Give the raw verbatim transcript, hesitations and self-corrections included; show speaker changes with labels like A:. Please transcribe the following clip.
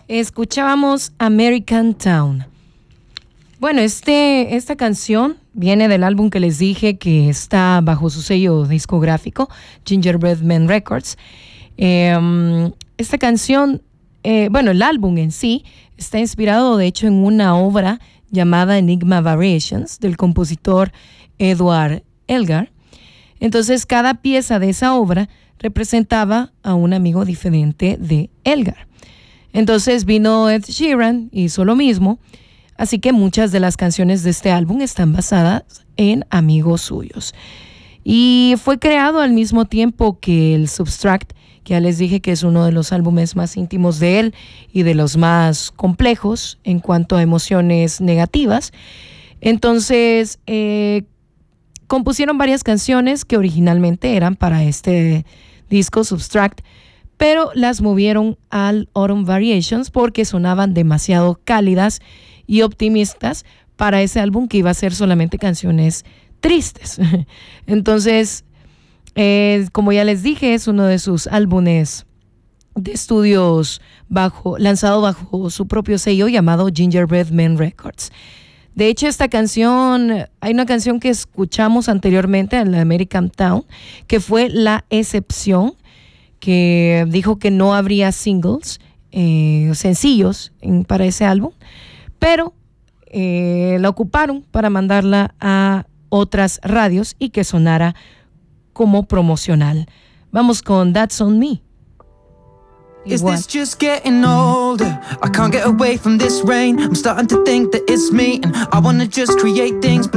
A: Escuchábamos American Town. Bueno, este, esta canción viene del álbum que les dije que está bajo su sello discográfico, Gingerbread Man Records. Eh, esta canción, eh, bueno, el álbum en sí está inspirado de hecho en una obra llamada Enigma Variations del compositor Edward Elgar. Entonces, cada pieza de esa obra representaba a un amigo diferente de Elgar. Entonces vino Ed Sheeran, hizo lo mismo, así que muchas de las canciones de este álbum están basadas en amigos suyos. Y fue creado al mismo tiempo que el Substract, que ya les dije que es uno de los álbumes más íntimos de él y de los más complejos en cuanto a emociones negativas. Entonces, eh, compusieron varias canciones que originalmente eran para este disco Substract, pero las movieron al Autumn Variations porque sonaban demasiado cálidas y optimistas para ese álbum que iba a ser solamente canciones tristes. Entonces, eh, como ya les dije, es uno de sus álbumes de estudios bajo, lanzado bajo su propio sello llamado Gingerbread Man Records. De hecho, esta canción, hay una canción que escuchamos anteriormente en la American Town, que fue La Excepción, que dijo que no habría singles, eh, sencillos en, para ese álbum, pero eh, la ocuparon para mandarla a otras radios y que sonara como promocional. Vamos con That's On Me.
B: Is this just getting older? I can't get away from this rain. I'm starting to think that it's me, and I wanna just create things.